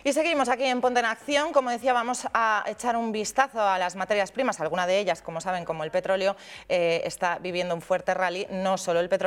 Y seguimos aquí en Ponte en Acción. Como decía, vamos a echar un vistazo a las materias primas. Alguna de ellas, como saben, como el petróleo, está viviendo un fuerte rally. No solo el petróleo.